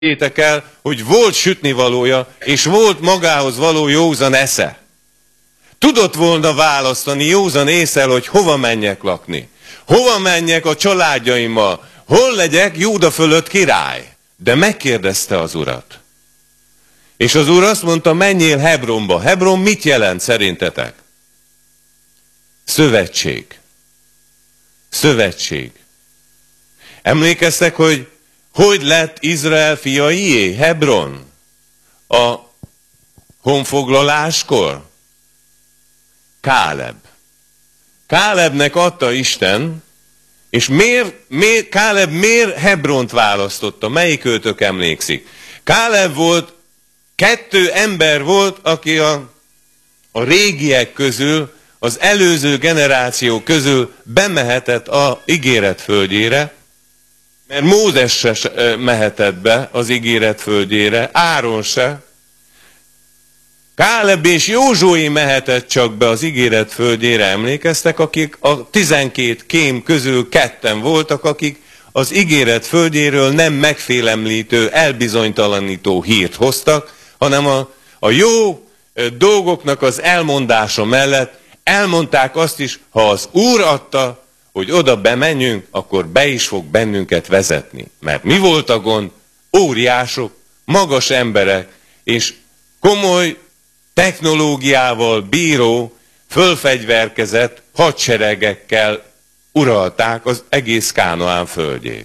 Értek el, hogy volt sütnivalója, és volt magához való józan esze. Tudott volna választani józan ésszel, hogy hova menjek lakni. Hova menjek a családjaimmal. Hol legyek Júda fölött király. De megkérdezte az Urat. És az Úr azt mondta, menjél Hebronba. Hebron mit jelent szerintetek? Szövetség. Szövetség. Emlékeztek, hogy lett Izrael fiaié Hebron? A honfoglaláskor? Káleb. Kálebnek adta Isten, és Káleb miért Hebront választotta? Melyikőtök emlékszik? Káleb volt, 2 ember volt, aki a régiek közül, az előző generáció közül bemehetett a ígéret földjére, mert Mózes se mehetett be az ígéret földjére, Áron se. Káleb és Józsué mehetett csak be az ígéret földjére, emlékeztek, akik a 12 kém közül 2 voltak, akik az ígéret földjéről nem megfélemlítő, elbizonytalanító hírt hoztak, hanem a jó dolgoknak az elmondása mellett elmondták azt is, ha az Úr adta, hogy oda bemenjünk, akkor be is fog bennünket vezetni. Mert mi volt a gond? Óriások, magas emberek, és komoly technológiával bíró, fölfegyverkezett hadseregekkel uralták az egész Kánaán földjét.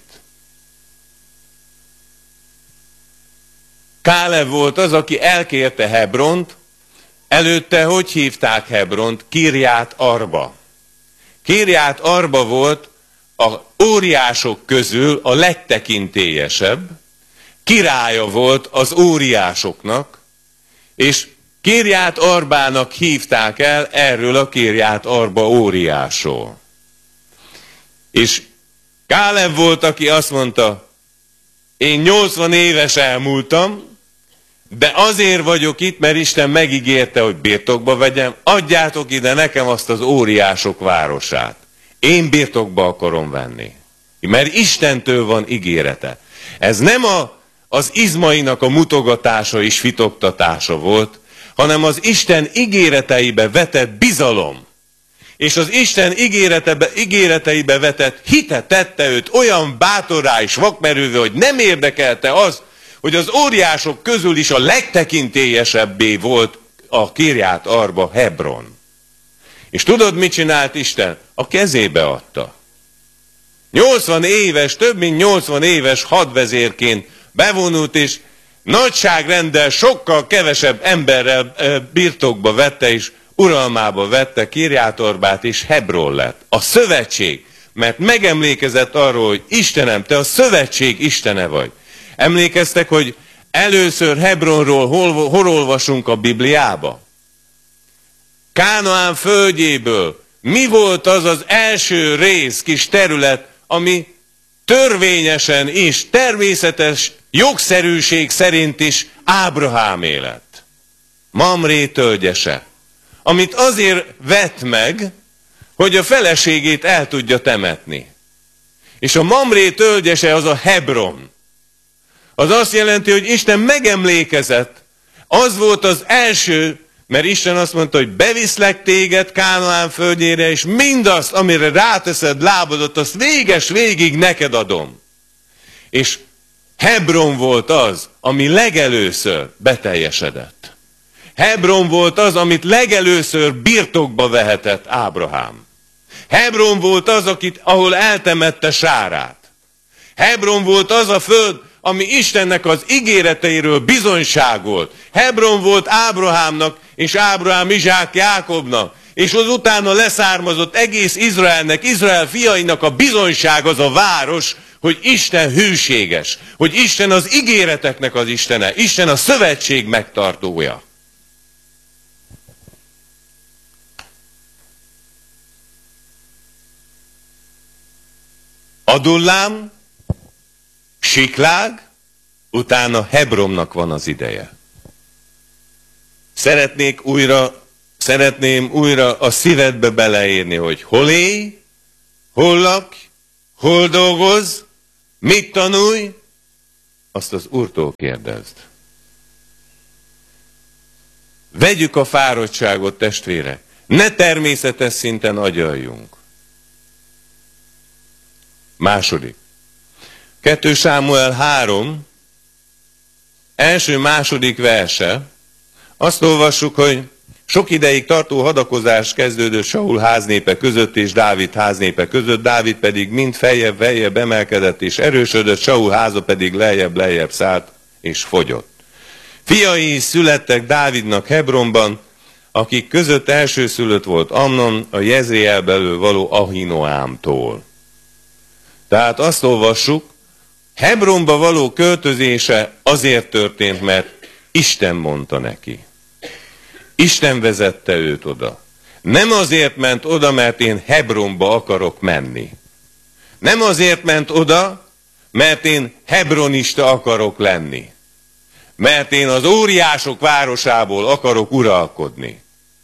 Káleb volt az, aki elkérte Hebront, előtte hogy hívták Hebront? Kirját Arba. Kirját Arba volt a óriások közül a legtekintélyesebb, királya volt az óriásoknak, és Kirját Arbának hívták el erről a Kirját Arba óriásról. És Káleb volt, aki azt mondta, én 80 éves elmúltam, de azért vagyok itt, mert Isten megígérte, hogy birtokba vegyem, adjátok ide nekem azt az óriások városát. Én birtokba akarom venni. Mert Istentől van ígérete. Ez nem az izmainak a mutogatása és fitoktatása volt, hanem az Isten ígéreteibe vetett bizalom. És az Isten ígéreteibe vetett hite tette őt olyan bátorrá és vakmerővé, hogy nem érdekelte az, hogy az óriások közül is a legtekintélyesebbé volt a Kirját Arba, Hebron. És tudod, mit csinált Isten? A kezébe adta. 80 éves, több mint 80 éves hadvezérként bevonult, és nagyságrenddel sokkal kevesebb emberrel birtokba vette, és uralmába vette Kirját Arbát, és Hebron lett. A szövetség, mert megemlékezett arról, hogy Istenem, te a szövetség Istene vagy. Emlékeztek, hogy először Hebronról hol olvasunk a Bibliába? Kánaán földjéből mi volt az az első rész, kis terület, ami törvényesen is, természetes jogszerűség szerint is Ábrahámé lett? Mamré tölgyese, amit azért vett meg, hogy a feleségét el tudja temetni. És a Mamré tölgyese az a Hebron. Az azt jelenti, hogy Isten megemlékezett. Az volt az első, mert Isten azt mondta, hogy beviszlek téged Kánaán földjére, és mindazt, amire ráteszed lábadat, azt végig neked adom. És Hebron volt az, ami legelőször beteljesedett. Hebron volt az, amit legelőször birtokba vehetett Ábrahám. Hebron volt az, ahol eltemette Sárát. Hebron volt az a föld, ami Istennek az ígéreteiről bizonyságolt. Hebron volt Ábrahámnak, és Ábrahám Izsák Jákobnak, és az utána leszármazott egész Izraelnek, Izrael fiainak a bizonyság az a város, hogy Isten hűséges, hogy Isten az ígéreteknek az Istene, Isten a szövetség megtartója. Adullám, Siklág, utána Hebronnak van az ideje. Szeretném újra a szívedbe beleírni, hogy hol élj, hol lakj, hol dolgozz, mit tanulj, azt az Úrtól kérdezd. Vegyük a fáradtságot, testvérek. Ne természetes szinten agyaljunk. Második. 2 Sámuel 3, első-második verse. Azt olvassuk, hogy sok ideig tartó hadakozás kezdődött Saul háznépe között és Dávid háznépe között, Dávid pedig mind feljebb emelkedett és erősödött, Saul háza pedig lejjebb szállt és fogyott. Fiai születtek Dávidnak Hebronban, akik között elsőszülött volt Amnon, a Jezreelből való Ahinoámtól. Tehát azt olvassuk, Hebronba való költözése azért történt, mert Isten mondta neki. Isten vezette őt oda. Nem azért ment oda, mert én Hebronba akarok menni. Nem azért ment oda, mert én hebronista akarok lenni. Mert én az óriások városából akarok uralkodni.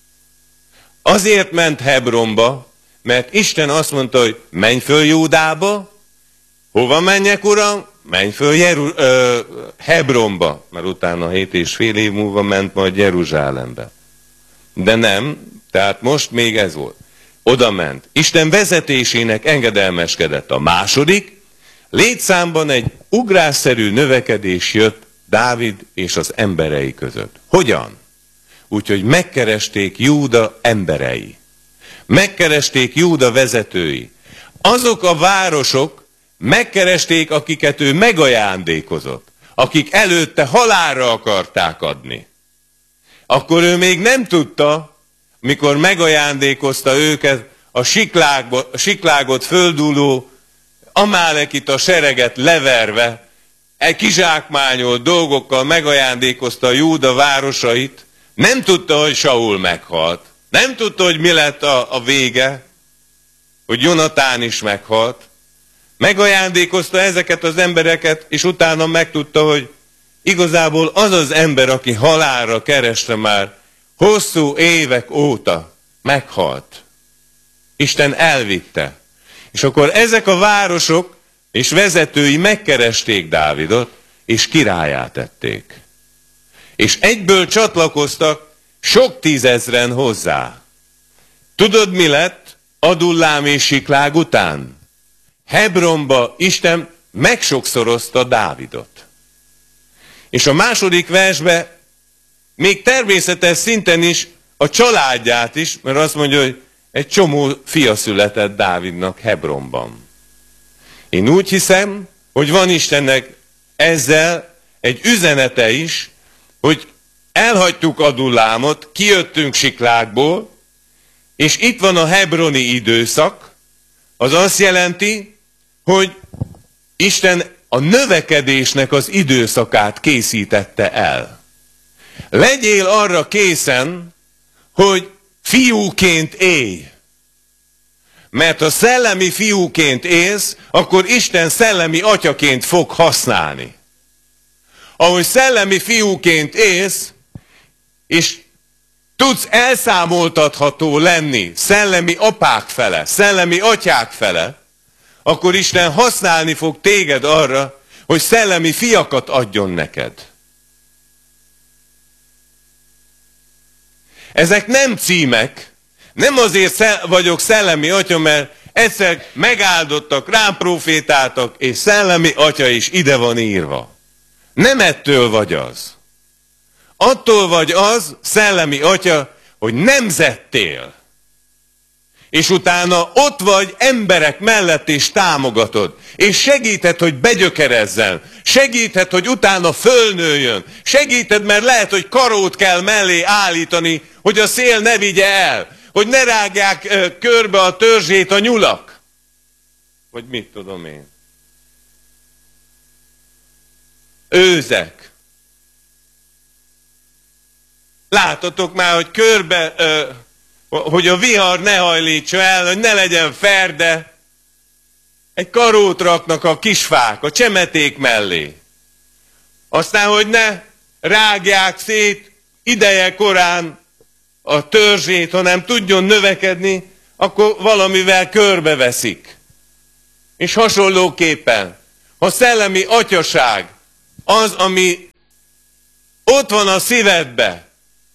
Azért ment Hebronba, mert Isten azt mondta, hogy menj föl Júdába. Hova menjek, uram? Menj föl Hebronba, mert utána 7,5 év múlva ment majd Jeruzsálembe. De nem, tehát most még ez volt. Oda ment. Isten vezetésének engedelmeskedett. A második, létszámban egy ugrásszerű növekedés jött Dávid és az emberei között. Hogyan? Úgyhogy megkeresték Júda emberei. Megkeresték Júda vezetői. Azok a városok megkeresték, akiket ő megajándékozott. Akik előtte halálra akarták adni. Akkor ő még nem tudta, mikor megajándékozta őket, a siklágot földúló amálekita sereget leverve, kizsákmányolt dolgokkal megajándékozta a Júda városait, nem tudta, hogy Saul meghalt. Nem tudta, hogy mi lett a vége, hogy Jonatán is meghalt. Megajándékozta ezeket az embereket, és utána megtudta, hogy igazából az az ember, aki halálra kereste már hosszú évek óta, meghalt. Isten elvitte. És akkor ezek a városok és vezetői megkeresték Dávidot, és királlyá tették. És egyből csatlakoztak sok tízezren hozzá. Tudod, mi lett Adullám és Siklág után? Hebronba Isten megsokszorozta Dávidot. És a második versben még természetes szinten is a családját is, mert azt mondja, hogy egy csomó fia született Dávidnak Hebronban. Én úgy hiszem, hogy van Istennek ezzel egy üzenete is, hogy elhagytuk Adullámot, kijöttünk Siklágból, és itt van a hebroni időszak, az azt jelenti, hogy Isten a növekedésnek az időszakát készítette el. Legyél arra készen, hogy fiúként élj. Mert ha szellemi fiúként élsz, akkor Isten szellemi atyaként fog használni. Ahogy szellemi fiúként élsz, és tudsz elszámoltatható lenni szellemi apák fele, szellemi atyák fele, akkor Isten használni fog téged arra, hogy szellemi fiakat adjon neked. Ezek nem címek, nem azért vagyok szellemi atya, mert egyszer megáldottak, rám profétáltak, és szellemi atya is ide van írva. Nem ettől vagy az. Attól vagy az, szellemi atya, hogy nemzettél. És utána ott vagy emberek mellett és támogatod. És segíted, hogy begyökerezzen. Segíted, hogy utána fölnőjön. Segíted, mert lehet, hogy karót kell mellé állítani, hogy a szél ne vigye el. Hogy ne rágják körbe a törzsét a nyulak. Vagy mit tudom én. Őzek. Láttatok már, hogy körbe, hogy a vihar ne hajlítsa el, hogy ne legyen ferde. Egy karót raknak a kisfák, a csemeték mellé. Aztán, hogy ne rágják szét ideje korán a törzsét, hanem tudjon növekedni, akkor valamivel körbeveszik. És hasonlóképpen, ha szellemi atyaság az, ami ott van a szívedbe,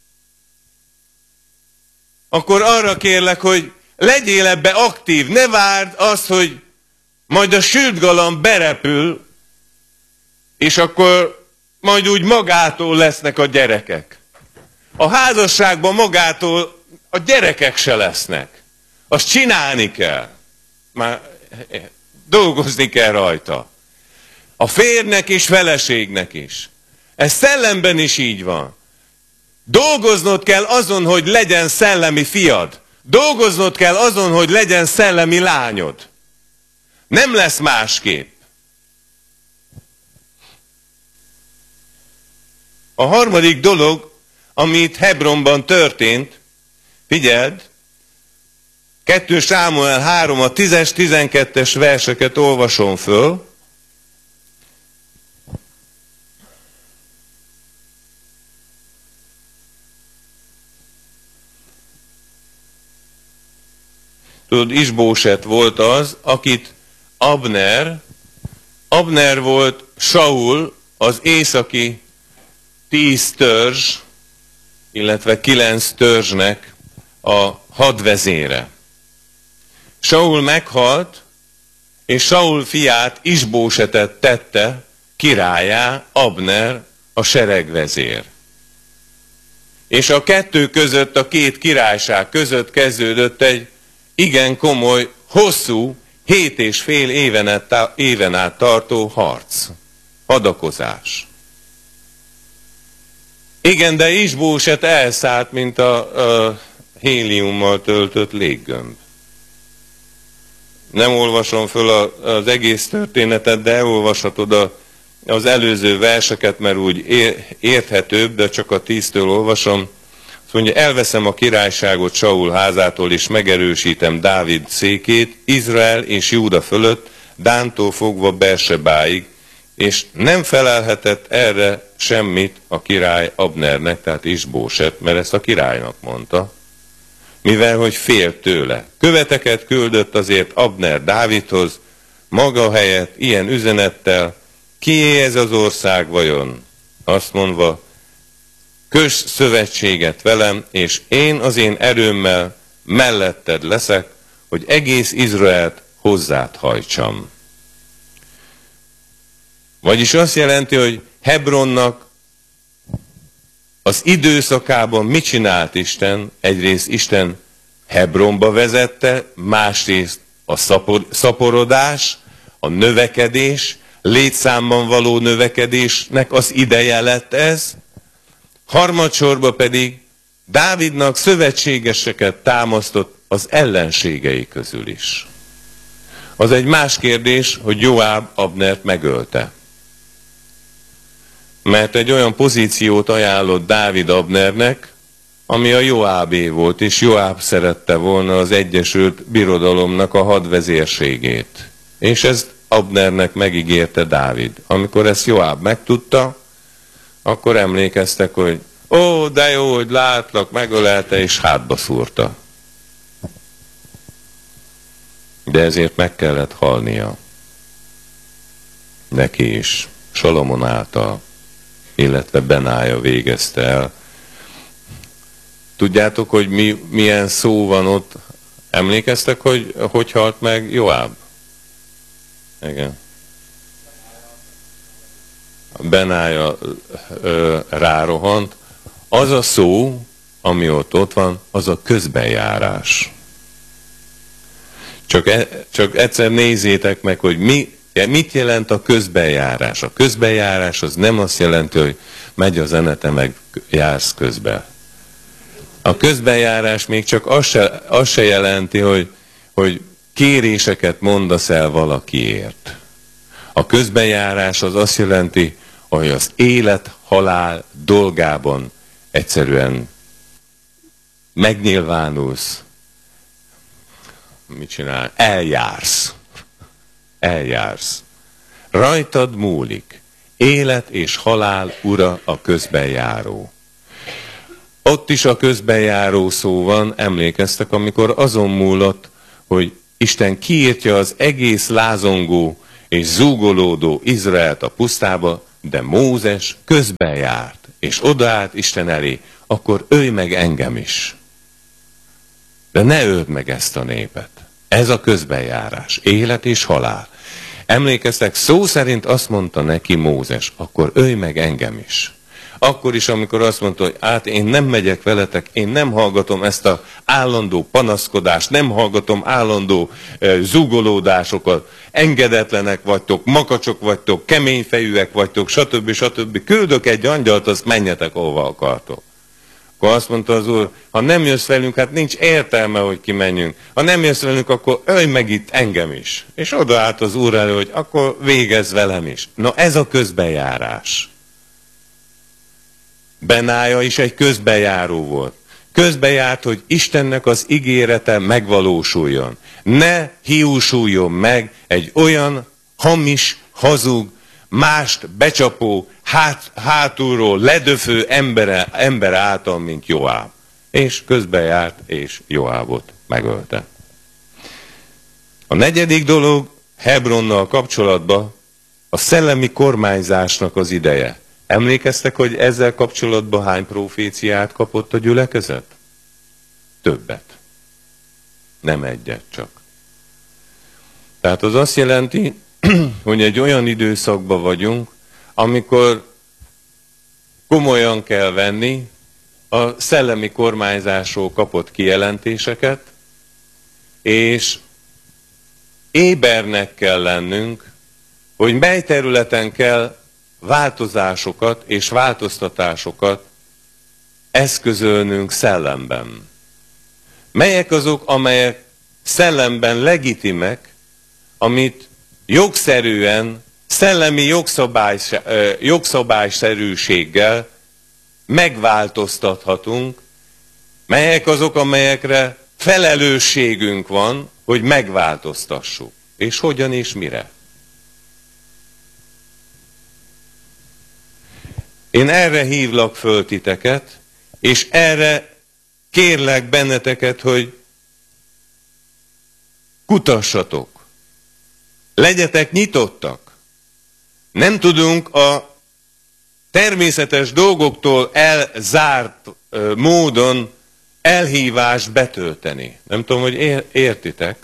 akkor arra kérlek, hogy legyél ebbe aktív. Ne várd azt, hogy majd a sült galamb berepül, és akkor majd úgy magától lesznek a gyerekek. A házasságban magától a gyerekek se lesznek. Azt csinálni kell. Már dolgozni kell rajta. A férjnek és feleségnek is. Ez szellemben is így van. Dolgoznod kell azon, hogy legyen szellemi fiad. Dolgoznod kell azon, hogy legyen szellemi lányod. Nem lesz másképp. A harmadik dolog, ami itt Hebronban történt, figyeld, 2 Sámuel 3, a 10-es, 12-es verseket olvasom föl. Tudod, Isbóset volt az, akit Abner volt Saul, az északi 10 törzs, illetve 9 törzsnek a hadvezére. Saul meghalt, és Saul fiát, Isbósetet tette királlyá Abner, a seregvezér. És a kettő között, a két királyság között kezdődött egy igen komoly, hosszú, 7,5 éven át tartó harc, hadakozás. Igen, de Isbóset elszállt, mint a héliummal töltött léggömb. Nem olvasom föl az egész történetet, de elolvashatod az előző verseket, mert úgy érthetőbb, de csak a 10-től olvasom. Azt mondja, elveszem a királyságot Saul házától, és megerősítem Dávid székét, Izrael és Júda fölött, Dántól fogva Bersebáig, és nem felelhetett erre semmit a király Abnernek, tehát Isbóset, mert ezt a királynak mondta, mivel hogy félt tőle. Követeket küldött azért Abner Dávidhoz, maga helyett ilyen üzenettel, kié ez az ország vajon? Azt mondva, köss szövetséget velem, és én az én erőmmel melletted leszek, hogy egész Izraelt hozzád hajtsam. Vagyis azt jelenti, hogy Hebronnak az időszakában mit csinált Isten? Egyrészt Isten Hebronba vezette, másrészt a szaporodás, a növekedés, létszámban való növekedésnek az ideje lett ez, harmadsorban pedig Dávidnak szövetségeseket támasztott az ellenségei közül is. Az egy más kérdés, hogy Joáb Abnert megölte. Mert egy olyan pozíciót ajánlott Dávid Abnernek, ami a Joábé volt, és Joáb szerette volna az Egyesült Birodalomnak a hadvezérségét. És ezt Abnernek megígérte Dávid. Amikor ezt Joáb megtudta, akkor emlékeztek, hogy ó, de jó, hogy látlak, megölelte, és hátba szúrta. De ezért meg kellett halnia. Neki is, Salomon által, illetve Benája végezte el. Tudjátok, hogy milyen szó van ott? Emlékeztek, hogy halt meg Joáb? Igen. Benája rárohant. Az a szó, ami ott van, az a közbenjárás. Csak egyszer nézzétek meg, hogy mit jelent a közbenjárás. A közbenjárás az nem azt jelenti, hogy megy a zene, te meg jársz közben. A közbenjárás még csak azt se jelenti, hogy kéréseket mondasz el valakiért. A közbenjárás az azt jelenti, hogy az élet-halál dolgában egyszerűen megnyilvánulsz. Mit csinál? Eljársz. Eljársz. Rajtad múlik. Élet és halál ura a közbenjáró. Ott is a közbenjáró szó van, emlékeztek, amikor azon múlott, hogy Isten kiírtja az egész lázongó és zúgolódó Izraelt a pusztába, de Mózes közben járt, és odaállt Isten elé, akkor ölj meg engem is. De ne öld meg ezt a népet. Ez a közbenjárás, élet és halál. Emlékeztek, szó szerint azt mondta neki Mózes, akkor ölj meg engem is. Akkor is, amikor azt mondta, hogy én nem megyek veletek, én nem hallgatom ezt az állandó panaszkodást, nem hallgatom állandó zúgolódásokat, engedetlenek vagytok, makacsok vagytok, keményfejűek vagytok, stb. Stb. Küldök egy angyalt, azt menjetek, ahova akartok. Akkor azt mondta az Úr, ha nem jössz velünk, hát nincs értelme, hogy kimenjünk. Ha nem jössz velünk, akkor ölj meg itt engem is. És odaállt az Úr elő, hogy akkor végezz velem is. Na ez a közbenjárás. Benája is egy közbenjáró volt. Közbejárt, hogy Istennek az ígérete megvalósuljon. Ne hiúsuljon meg egy olyan hamis, hazug, mást becsapó, hátulról ledöfő ember által, mint Joáb. És közbejárt, és Joábot megölte. A negyedik dolog Hebronnal kapcsolatban a szellemi kormányzásnak az ideje. Emlékeztek, hogy ezzel kapcsolatban hány proféciát kapott a gyülekezet? Többet. Nem egyet csak. Tehát az azt jelenti, hogy egy olyan időszakban vagyunk, amikor komolyan kell venni a szellemi kormányzásról kapott kijelentéseket, és ébernek kell lennünk, hogy mely területen kell változásokat és változtatásokat eszközölnünk szellemben. Melyek azok, amelyek szellemben legitimek, amit jogszerűen, szellemi jogszabályszerűséggel megváltoztathatunk, melyek azok, amelyekre felelősségünk van, hogy megváltoztassuk. És hogyan és mire? Én erre hívlak föl titeket, és erre kérlek benneteket, hogy kutassatok. Legyetek nyitottak. Nem tudunk a természetes dolgoktól elzárt módon elhívást betölteni. Nem tudom, hogy értitek.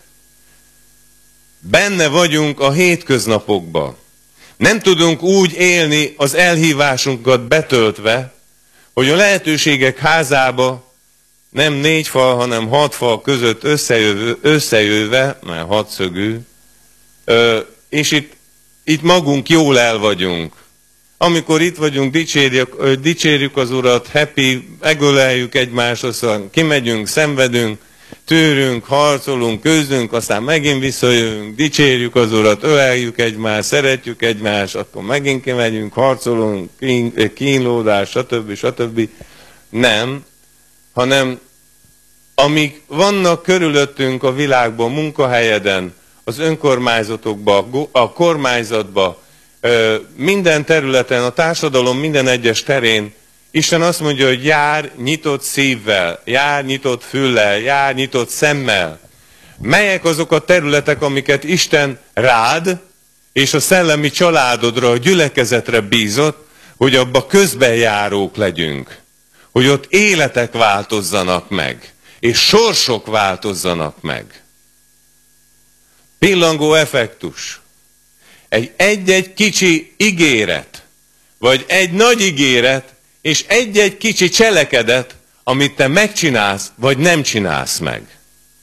Benne vagyunk a hétköznapokban. Nem tudunk úgy élni az elhívásunkat betöltve, hogy a lehetőségek házába nem 4 fal, hanem 6 fal között összejöve, mert 6 szögű, és itt magunk jól el vagyunk. Amikor itt vagyunk, dicsérjük az Urat, happy, megöleljük egymást, aztán kimegyünk, szenvedünk, tűrünk, harcolunk, küzdünk, aztán megint visszajövünk, dicsérjük az Urat, öleljük egymást, szeretjük egymást, akkor megint kimegyünk, harcolunk, kínlódás, stb. Nem, hanem amik vannak körülöttünk a világban, munkahelyeden, az önkormányzatokban, a kormányzatban, minden területen, a társadalom minden egyes terén, Isten azt mondja, hogy jár nyitott szívvel, jár nyitott füllel, jár nyitott szemmel. Melyek azok a területek, amiket Isten rád és a szellemi családodra, a gyülekezetre bízott, hogy abba közbenjárók legyünk. Hogy ott életek változzanak meg, és sorsok változzanak meg. Pillangó effektus. Egy-egy kicsi ígéret, vagy egy nagy ígéret, és egy-egy kicsi cselekedet, amit te megcsinálsz, vagy nem csinálsz meg.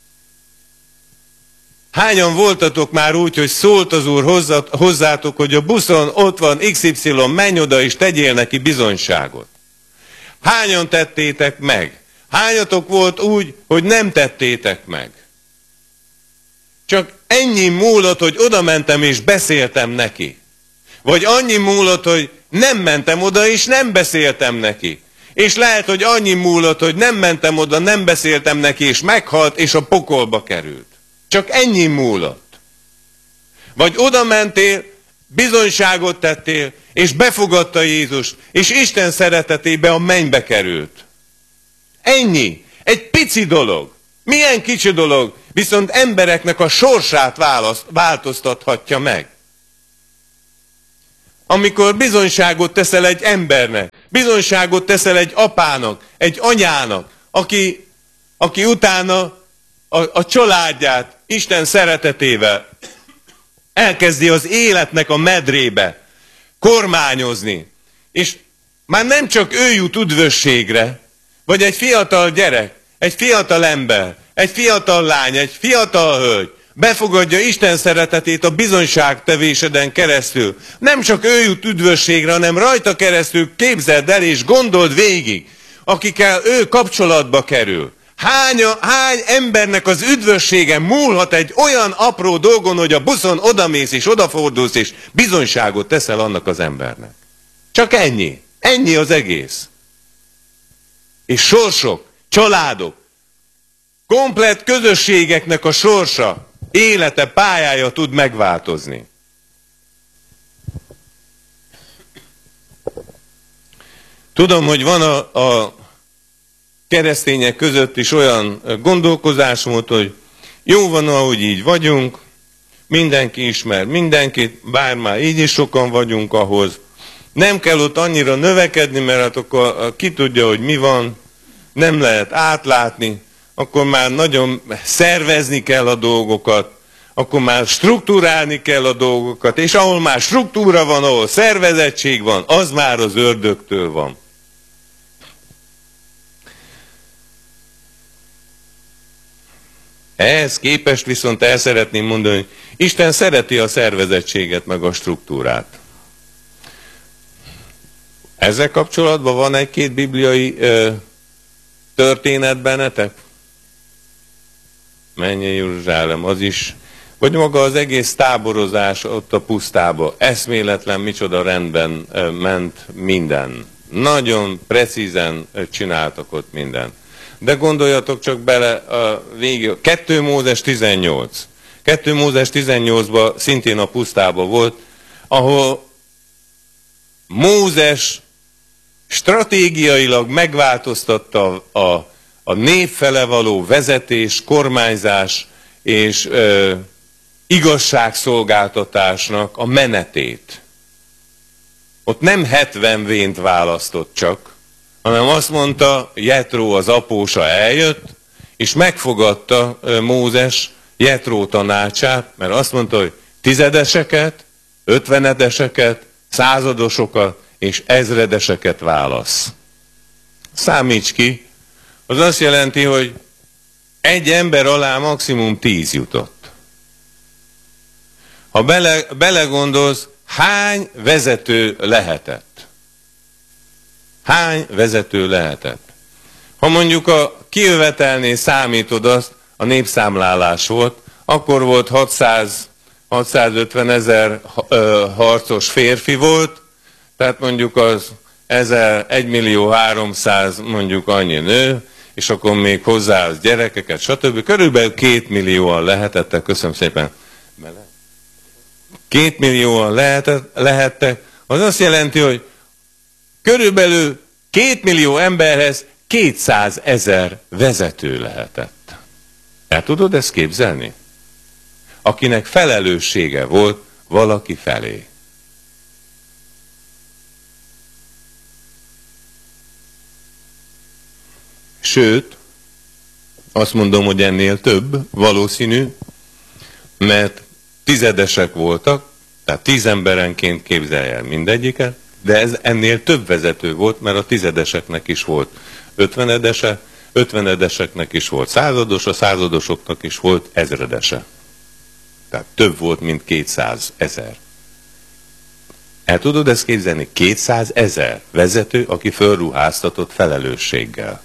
Hányan voltatok már úgy, hogy szólt az Úr hozzátok, hogy a buszon ott van XY, menj oda és tegyél neki bizonyságot. Hányan tettétek meg? Hányatok volt úgy, hogy nem tettétek meg? Csak ennyi múlott, hogy oda mentem és beszéltem neki. Vagy annyi múlott, hogy nem mentem oda és nem beszéltem neki. És lehet, hogy annyi múlott, hogy nem mentem oda, nem beszéltem neki, és meghalt, és a pokolba került. Csak ennyi múlott. Vagy oda mentél, bizonyságot tettél, és befogadta Jézust, és Isten szeretetébe a mennybe került. Ennyi. Egy pici dolog. Milyen kicsi dolog, viszont embereknek a sorsát változtathatja meg. amikor bizonyságot teszel egy embernek, bizonyságot teszel egy apának, egy anyának, aki utána a családját Isten szeretetével elkezdi az életnek a medrébe kormányozni. És már nem csak ő jut üdvösségre, vagy egy fiatal gyerek, egy fiatal ember, egy fiatal lány, egy fiatal hölgy befogadja Isten szeretetét a bizonyságtevéseden keresztül. Nem csak ő jut üdvösségre, hanem rajta keresztül képzeld el és gondold végig, akikkel ő kapcsolatba kerül. Hány embernek az üdvössége múlhat egy olyan apró dolgon, hogy a buszon odamész és odafordulsz, és bizonyságot teszel annak az embernek. Csak ennyi. Ennyi az egész. És sorsok, családok, komplett közösségeknek a sorsa, élete, pályája tud megváltozni. Tudom, hogy van a keresztények között is olyan gondolkozásmód, hogy jó van, ahogy így vagyunk, mindenki ismer mindenkit, bár már így is sokan vagyunk ahhoz. Nem kell ott annyira növekedni, mert hát akkor ki tudja, hogy mi van, nem lehet átlátni, akkor már nagyon szervezni kell a dolgokat, akkor már strukturálni kell a dolgokat, és ahol már struktúra van, ahol szervezettség van, az már az ördögtől van. Ehhez képest viszont el szeretném mondani, hogy Isten szereti a szervezettséget meg a struktúrát. Ezzel kapcsolatban van egy-két bibliai történet bennetek? Menj Jeruzsálem, az is. Vagy maga az egész táborozás ott a pusztába. Eszméletlen, micsoda rendben ment minden. Nagyon precízen csináltak ott mindent. De gondoljatok csak bele a végig. 2 Mózes 18. 2 Mózes 18-ban szintén a pusztában volt, ahol Mózes stratégiailag megváltoztatta a nép fele való vezetés, kormányzás és igazságszolgáltatásnak a menetét. Ott nem 70 vént választott csak, hanem azt mondta, Jetró az apósa eljött, és megfogadta Mózes Jetró tanácsát, mert azt mondta, hogy 10-eseket, 50-eseket, 100-osokat és 1000-eseket válasz. Számíts ki, az azt jelenti, hogy egy ember alá maximum 10 jutott. Ha belegondolsz, hány vezető lehetett? Hány vezető lehetett? Ha mondjuk a kijövetelnél számítod azt, a népszámlálás volt, akkor volt 650 000 harcos férfi volt, tehát mondjuk az 1 millió 300 mondjuk annyi nő, és akkor még hozzá az gyerekeket, stb. Körülbelül 2 millióan lehetettek, köszönöm szépen. 2 millióan lehettek, az azt jelenti, hogy körülbelül 2 millió emberhez 200 000 vezető lehetett. El tudod ezt képzelni? Akinek felelőssége volt valaki felé. Sőt, azt mondom, hogy ennél több valószínű, mert 10-esek voltak, tehát 10 emberenként képzelj el mindegyiket, de ez ennél több vezető volt, mert a 10-eseknek is volt 50-ese, 50-eseknek is volt 100-os, a 100-osoknak is volt 1000-ese. Tehát több volt, mint 200 000. El tudod ezt képzelni? 200 000 vezető, aki fölruháztatott felelősséggel.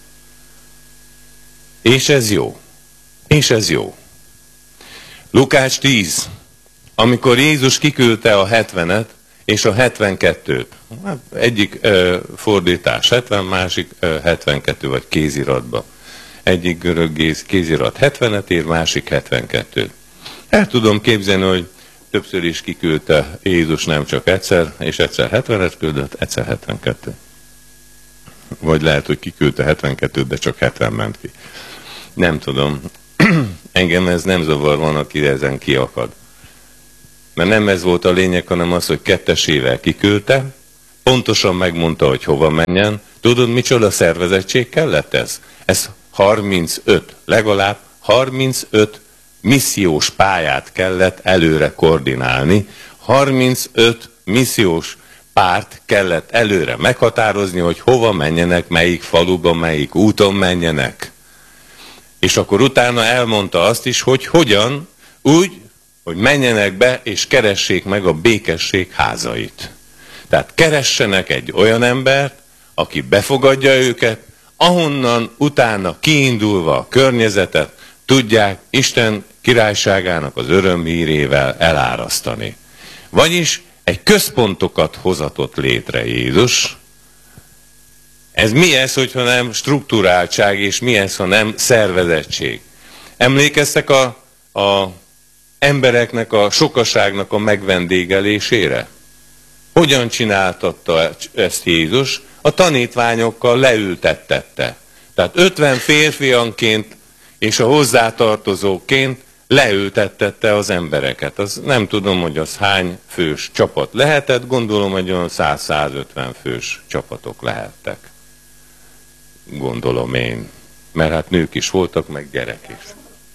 És ez jó. És ez jó. Lukács 10. Amikor Jézus kiküldte a 70-et és a 72-t. Egyik fordítás 70, másik 72, vagy kéziratba. Egyik görög kézirat 70-et ír, másik 72-t. El tudom képzelni, hogy többször is kiküldte Jézus nem csak egyszer, és egyszer 70-et küldött, egyszer 72. Vagy lehet, hogy kiküldte 72-t, de csak 70 ment ki. Nem tudom. Engem ez nem zavar, van, aki ezen kiakad. mert nem ez volt a lényeg, hanem az, hogy kettesével kiküldte, pontosan megmondta, hogy hova menjen. Tudod, micsoda szervezettség kellett ez? Ez 35, legalább 35 missziós pályát kellett előre koordinálni, 35 missziós párt kellett előre meghatározni, hogy hova menjenek, melyik faluba, melyik úton menjenek. És akkor utána elmondta azt is, hogy hogyan, úgy, hogy menjenek be és keressék meg a békesség házait. Tehát keressenek egy olyan embert, aki befogadja őket, ahonnan utána kiindulva a környezetet tudják Isten királyságának az örömhírével elárasztani. Vagyis egy központokat hozatott létre Jézus. Ez mi ez, hogyha nem strukturáltság, és mi ez, ha nem szervezettség? Emlékeztek a embereknek, a sokaságnak a megvendégelésére? Hogyan csináltatta ezt Jézus? A tanítványokkal leültettette. Tehát 50 férfianként és a hozzátartozóként leültettette az embereket. Az nem tudom, hogy az hány fős csapat lehetett, gondolom, hogy olyan 100-150 fős csapatok lehettek. Gondolom én. Mert hát nők is voltak, meg gyerek is.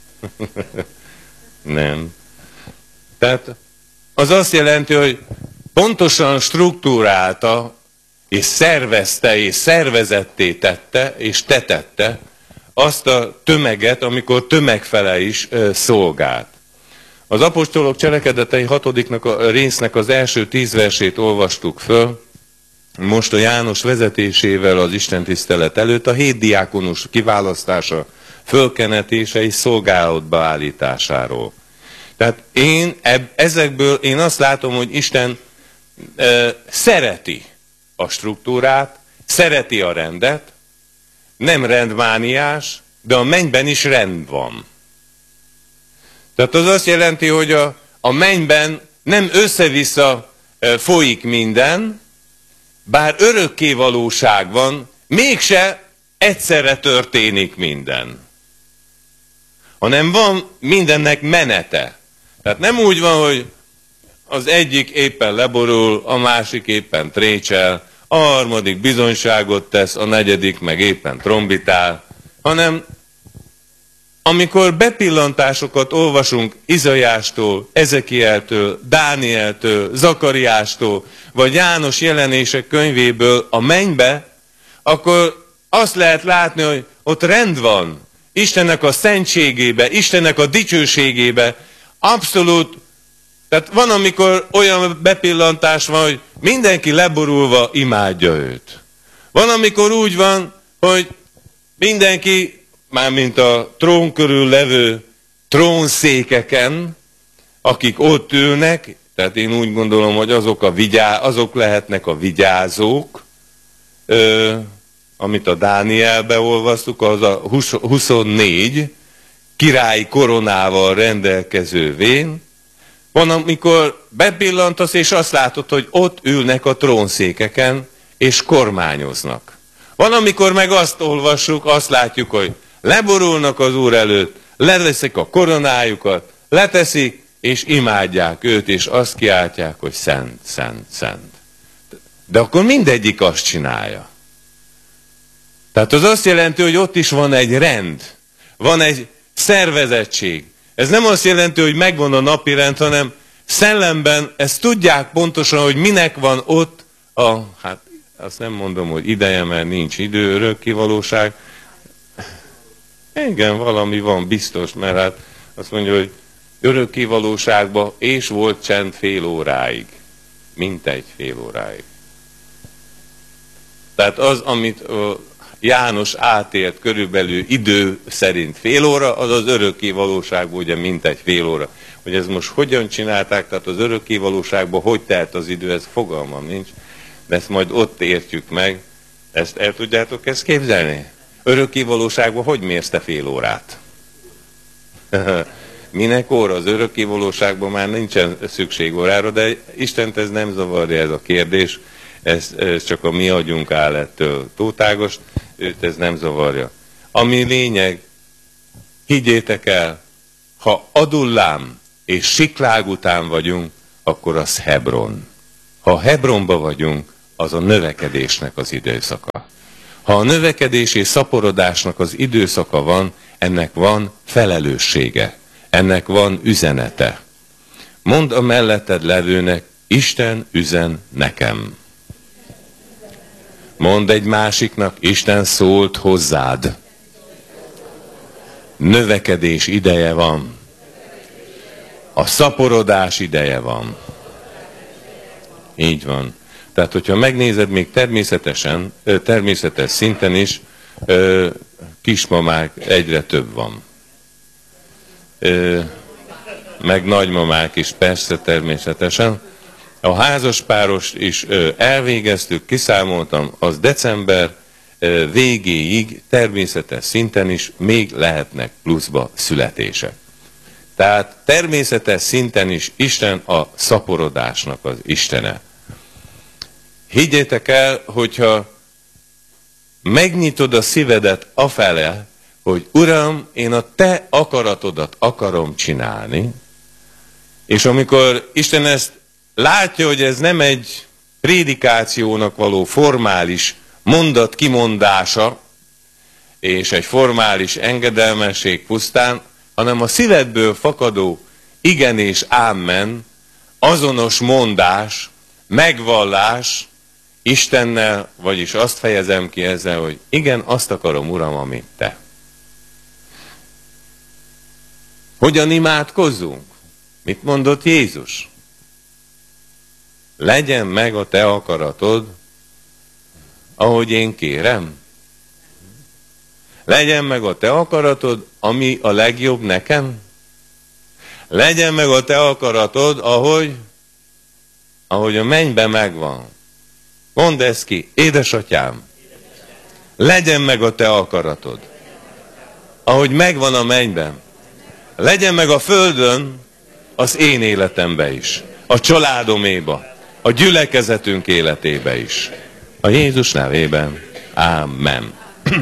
Nem. Tehát az azt jelenti, hogy pontosan struktúrálta, és szervezte, és szervezetté tette, és tetette azt a tömeget, amikor tömegfele is szolgált. Az apostolok cselekedetei 6. résznek az első 10 versét olvastuk föl, most a János vezetésével az istentisztelet előtt a 7 diákonus kiválasztása, fölkenetése és szolgálatba állításáról. Tehát ezekből én azt látom, hogy Isten szereti a struktúrát, szereti a rendet, nem rendmániás, de a mennyben is rend van. Tehát az azt jelenti, hogy a mennyben nem össze-vissza folyik minden, bár örökké valóság van, mégse egyszerre történik minden. Hanem van mindennek menete. Tehát nem úgy van, hogy az egyik éppen leborul, a másik éppen trécsel, a harmadik bizonyságot tesz, a negyedik meg éppen trombitál, hanem amikor bepillantásokat olvasunk Izaiástól, Ezekieltől, Dánieltől, Zakariástól, vagy János jelenések könyvéből a mennybe, akkor azt lehet látni, hogy ott rend van. Istennek a szentségébe, Istennek a dicsőségébe, abszolút. Tehát van, amikor olyan bepillantás van, hogy mindenki leborulva imádja őt. Van, amikor úgy van, hogy mindenki, mármint a trón körül levő trónszékeken, akik ott ülnek, tehát én úgy gondolom, hogy azok lehetnek a vigyázók, amit a Dánielbe olvasztuk, az a 24 királyi koronával rendelkező vén. Van, amikor bepillantasz, és azt látod, hogy ott ülnek a trónszékeken, és kormányoznak. Van, amikor meg azt olvassuk, azt látjuk, hogy leborulnak az Úr előtt, leveszik a koronájukat, leteszik, és imádják őt, és azt kiáltják, hogy szent, szent, szent. De akkor mindegyik azt csinálja. Tehát az azt jelenti, hogy ott is van egy rend, van egy szervezettség. Ez nem azt jelenti, hogy megvan a napirend, hanem szellemben ezt tudják pontosan, hogy minek van ott hát azt nem mondom, hogy ideje, mert nincs idő, örökkévalóság. Igen, valami van biztos, mert hát azt mondja, hogy örökkévalóságban és volt csend fél óráig. Mintegy fél óráig. Tehát az, amit János átélt körülbelül idő szerint fél óra, az az örökkévalóságban ugye mintegy fél óra. Hogy ez most hogyan csinálták, tehát az örökkévalóságban hogy telt az idő, ez fogalmam nincs. De ezt majd ott értjük meg. Ezt el tudjátok ezt képzelni? Örökkévalóságban hogy mérsz te fél órát? Minek óra? Az örökkévalóságban már nincsen szükség órára, de Istent ez nem zavarja, ez a kérdés. Ez csak a mi agyunk áll ettől tótágos, őt ez nem zavarja. Ami lényeg, higgyétek el, ha adullám és siklág után vagyunk, akkor az Hebron. Ha Hebronba vagyunk, az a növekedésnek az időszaka. Ha a növekedés és szaporodásnak az időszaka van, ennek van felelőssége, ennek van üzenete. Mondd a melletted levőnek, Isten üzen nekem. Mondd egy másiknak, Isten szólt hozzád. Növekedés ideje van. A szaporodás ideje van. Így van. Tehát, hogyha megnézed, még természetes szinten is, kismamák egyre több van. Meg nagymamák is, persze, természetesen. A házaspárost is elvégeztük, kiszámoltam, az december végéig természetes szinten is még lehetnek pluszba születések. Tehát természetes szinten is Isten a szaporodásnak az Istene. Higgyétek el, hogyha megnyitod a szívedet afele, hogy Uram, én a te akaratodat akarom csinálni, és amikor Isten ezt látja, hogy ez nem egy prédikációnak való formális mondat kimondása, és egy formális engedelmesség pusztán, hanem a szívedből fakadó igen és ámen, azonos mondás, megvallás Istennel, vagyis azt fejezem ki ezzel, hogy igen, azt akarom, Uram, amit te. Hogyan imádkozzunk? Mit mondott Jézus? Legyen meg a te akaratod, ahogy én kérem. Legyen meg a te akaratod, ami a legjobb nekem. Legyen meg a te akaratod, ahogy a mennyben megvan. Mondd ezt ki, édesatyám. Legyen meg a te akaratod, ahogy megvan a mennyben. Legyen meg a földön, az én életembe is. A családoméba, a gyülekezetünk életébe is. A Jézus nevében. Ámen.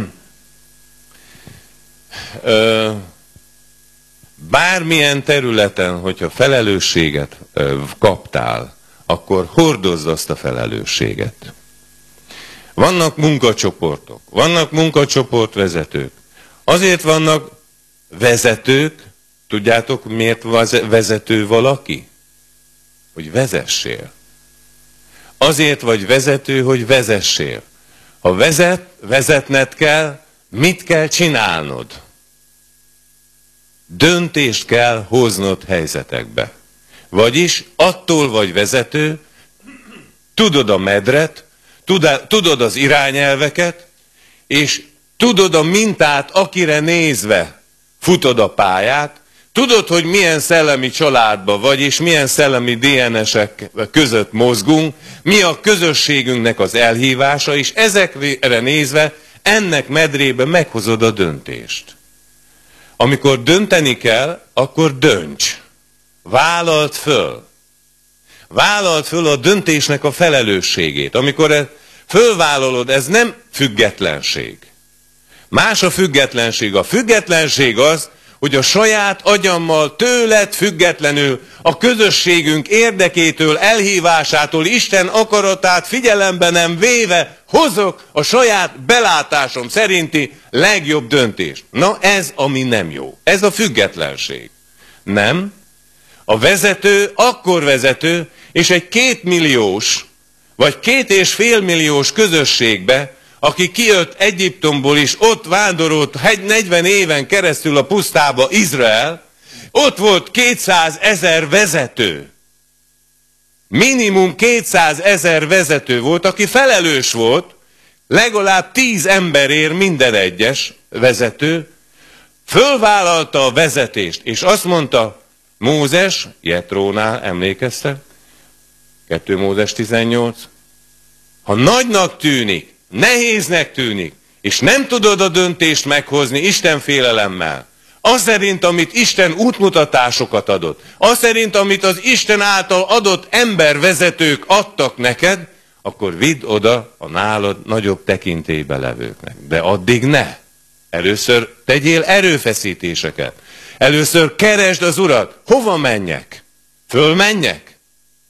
Bármilyen területen, hogyha felelősséget kaptál, akkor hordozd azt a felelősséget. Vannak munkacsoportok, vannak munkacsoportvezetők. Azért vannak vezetők, tudjátok miért vezető valaki? Hogy vezessél. Azért vagy vezető, hogy vezessél. Ha vezetned kell, mit kell csinálnod? Döntést kell hoznod helyzetekbe. Vagyis attól vagy vezető, tudod a medret, tudod az irányelveket, és tudod a mintát, akire nézve futod a pályát, tudod, hogy milyen szellemi családban vagy, és milyen szellemi DNS-ek között mozgunk, mi a közösségünknek az elhívása, és ezekre nézve ennek medrébe meghozod a döntést. Amikor dönteni kell, akkor dönts. Vállald föl. Vállald föl a döntésnek a felelősségét. Amikor fölvállalod, ez nem függetlenség. Más a függetlenség. A függetlenség az, hogy a saját agyammal tőled függetlenül, a közösségünk érdekétől, elhívásától, Isten akaratát figyelembe nem véve hozok a saját belátásom szerinti legjobb döntést. Na ez, ami nem jó. Ez a függetlenség. Nem. A vezető akkor vezető, és egy 2 milliós, vagy 2,5 milliós közösségbe, aki kijött Egyiptomból is, ott vándorolt 40 éven keresztül a pusztába Izrael, ott volt 200 000 vezető. Minimum 200 000 vezető volt, aki felelős volt, legalább 10 emberért minden egyes vezető, fölvállalta a vezetést, és azt mondta Mózes, Jetrónál, emlékeztek? 2 Mózes 18. Ha nagynak tűnik, nehéznek tűnik, és nem tudod a döntést meghozni Isten félelemmel, az szerint, amit Isten útmutatásokat adott, az szerint, amit az Isten által adott embervezetők adtak neked, akkor vidd oda a nálad nagyobb tekintélybe levőknek. De addig ne. Először tegyél erőfeszítéseket. Először keresd az Urat. Hova menjek? Fölmenjek?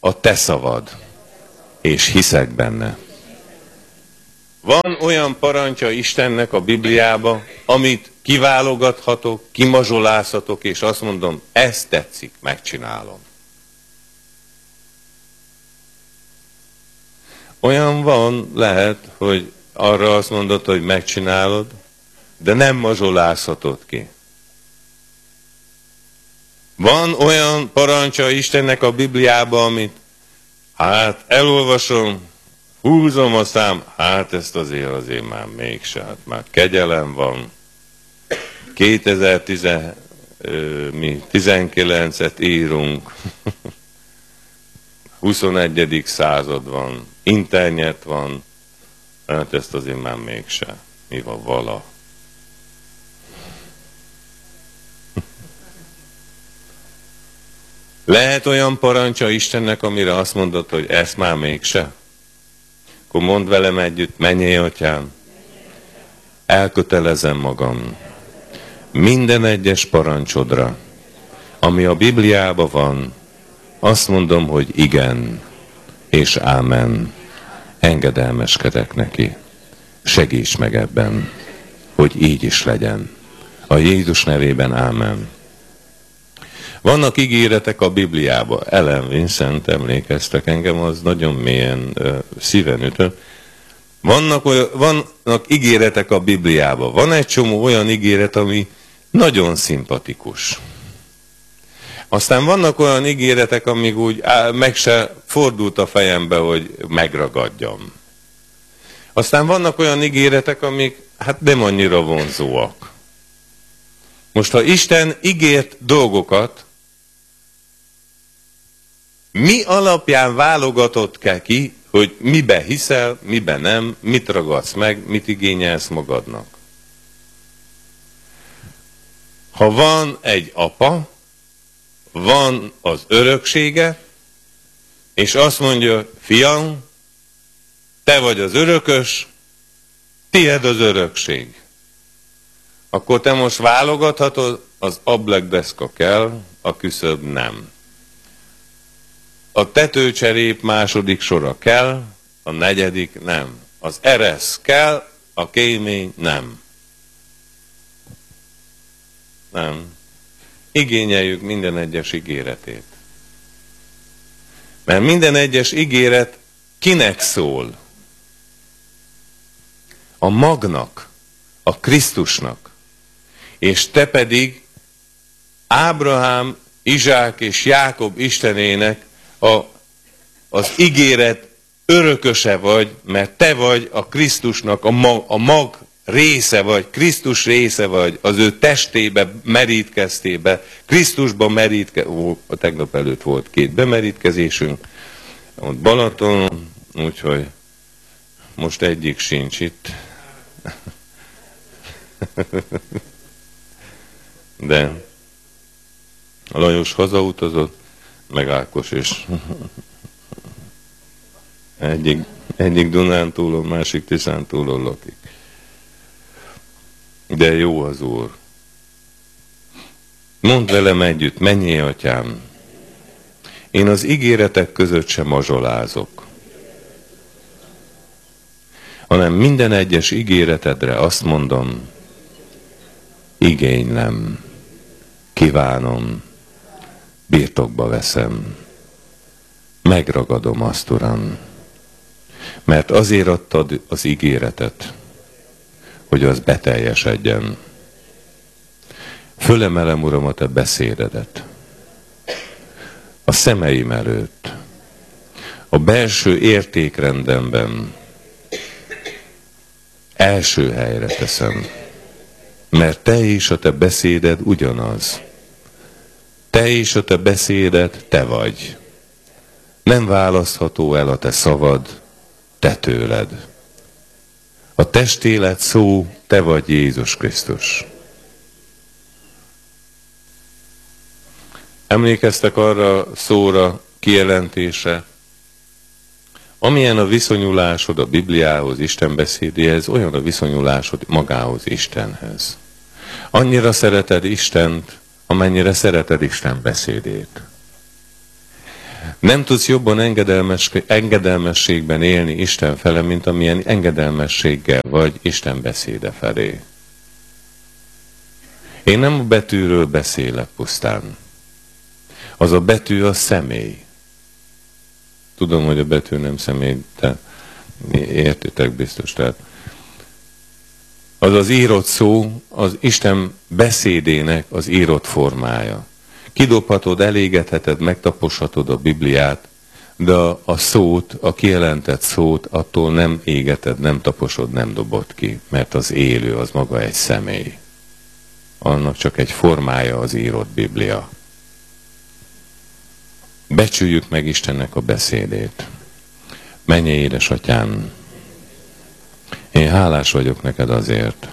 a te szavad, és hiszek benne. Van olyan parancsa Istennek a Bibliába, amit kiválogathatok, kimazsolázhatok, és azt mondom, ez tetszik, megcsinálom. Olyan van, lehet, hogy arra azt mondod, hogy megcsinálod, de nem mazsolázhatod ki. Van olyan parancsa Istennek a Bibliába, amit hát elolvasom, húzom a szám, hát ezt azért már mégse, hát már kegyelem van. 2019-et írunk, 21. század van, internet van, hát ezt azért már mégse. Mi van vala? Lehet olyan parancsa Istennek, amire azt mondod, hogy ezt már mégse? Akkor mondd velem együtt, menjél, atyám, elkötelezem magam minden egyes parancsodra, ami a Bibliában van, azt mondom, hogy igen, és ámen, engedelmeskedek neki. Segíts meg ebben, hogy így is legyen. A Jézus nevében ámen. Vannak ígéretek a Bibliába. Ellen Vincent, emlékeztek engem, az nagyon mélyen szíven ütött. Vannak ígéretek a Bibliába. Van egy csomó olyan ígéret, ami nagyon szimpatikus. Aztán vannak olyan ígéretek, amíg úgy meg se fordult a fejembe, hogy megragadjam. Aztán vannak olyan ígéretek, amik hát nem annyira vonzóak. Most, ha Isten ígért dolgokat, mi alapján válogatott ki, hogy mibe hiszel, mibe nem, mit ragadsz meg, mit igényelsz magadnak? Ha van egy apa, van az öröksége, és azt mondja, fiam, te vagy az örökös, tied az örökség. Akkor te most válogathatod, az ablakdeszka kell, a küszöb nem. A tetőcserép második sora kell, a negyedik nem. Az eresz kell, a kémény nem. Nem. Igényeljük minden egyes ígéretét. Mert minden egyes ígéret kinek szól? A magnak, a Krisztusnak. És te pedig Ábrahám, Izsák és Jákob Istenének az ígéret örököse vagy, mert te vagy a Krisztusnak a mag része vagy, Krisztus része vagy, az ő testébe merítkeztébe, Krisztusba tegnap előtt volt 2 bemerítkezésünk, ott Balaton, úgyhogy most egyik sincs itt. De a Lajos hazautazott, meg Ákos is. Egyik Dunántúlon, másik Tiszántúlon lakik. De jó az Úr. Mondd velem együtt, menjél, atyám. Én az ígéretek között sem mazsolázok, hanem minden egyes ígéretedre azt mondom, igénylem, kívánom, birtokba veszem, megragadom azt, Uram, mert azért adtad az ígéretet, hogy az beteljesedjen. Fölemelem, Uram, a te beszédedet a szemeim előtt, a belső értékrendemben első helyre teszem, mert te és a te beszéded ugyanaz. Te és a te beszéded te vagy. Nem választható el a te szavad, te tőled. A testélet szó, te vagy Jézus Krisztus. Emlékeztek arra a szóra, kijelentésre? Amilyen a viszonyulásod a Bibliához, Isten beszédéhez, olyan a viszonyulásod magához, Istenhez. Annyira szereted Istent, amennyire szereted Isten beszédét. Nem tudsz jobban engedelmességben élni Isten fele, mint amilyen engedelmességgel vagy Isten beszéde felé. Én nem a betűről beszélek pusztán. Az a betű a személy. Tudom, hogy a betű nem személy, de értitek biztos. Tehát az az írott szó, az Isten beszédének az írott formája. Kidobhatod, elégetheted, megtaposhatod a Bibliát, de a szót, a kijelentett szót attól nem égeted, nem taposod, nem dobod ki, mert az élő, az maga egy személy. Annak csak egy formája az írott Biblia. Becsüljük meg Istennek a beszédét. Mennyei édesatyám, én hálás vagyok neked azért,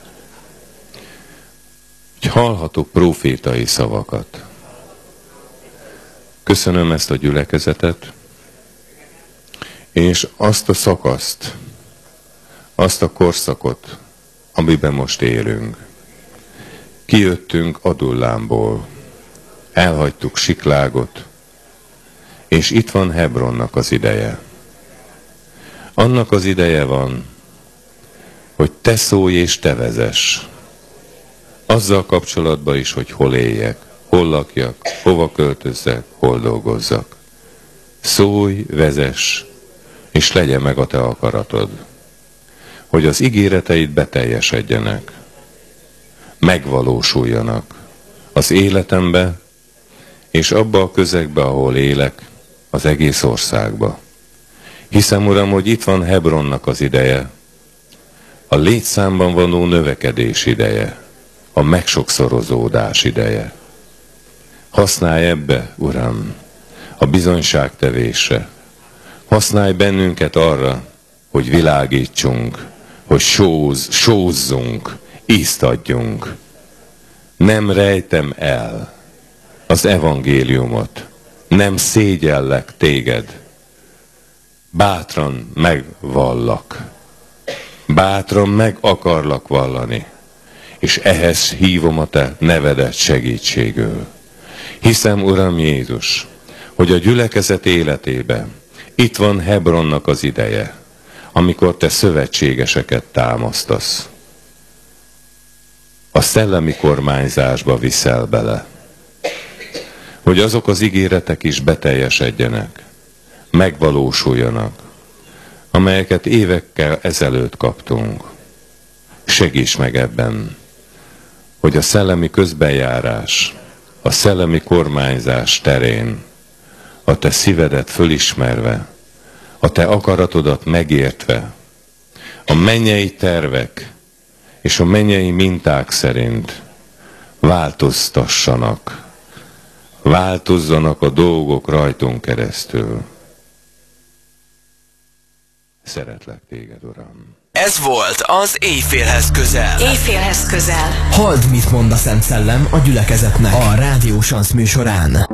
hogy hallhatok prófétai szavakat. Köszönöm ezt a gyülekezetet, és azt a szakaszt, azt a korszakot, amiben most élünk. Kijöttünk Adullámból, elhagytuk Siklágot, és itt van Hebronnak az ideje. Annak az ideje van, hogy te szólj és te vezess. Azzal kapcsolatban is, hogy hol éljek, hol lakjak, hova költözzek, hol dolgozzak. Szólj, vezess, és legyen meg a te akaratod. Hogy az ígéreteid beteljesedjenek, megvalósuljanak az életembe, és abba a közegbe, ahol élek, az egész országba. Hiszem, Uram, hogy itt van Hebronnak az ideje, a létszámban való növekedés ideje, a megsokszorozódás ideje. Használj ebbe, Uram, a bizonyságtevésre. Használj bennünket arra, hogy világítsunk, hogy sózzunk, ízt adjunk. Nem rejtem el az evangéliumot, nem szégyellek téged. Bátran megvallak, bátran meg akarlak vallani, és ehhez hívom a te nevedet segítségül. Hiszem, Uram Jézus, hogy a gyülekezet életében itt van Hebronnak az ideje, amikor te szövetségeseket támasztasz. A szellemi kormányzásba viszel bele, hogy azok az ígéretek is beteljesedjenek, megvalósuljanak, amelyeket évekkel ezelőtt kaptunk. Segíts meg ebben, hogy a szellemi közbenjárás, a szellemi kormányzás terén a te szívedet fölismerve, a te akaratodat megértve, a mennyei tervek és a mennyei minták szerint változzanak a dolgok rajtunk keresztül. Szeretlek téged, Uram. Ez volt az Éjfélhez közel. Éjfélhez közel. Halld, mit mond a Szent Szellem a gyülekezetnek a Rádió Sansz műsorán.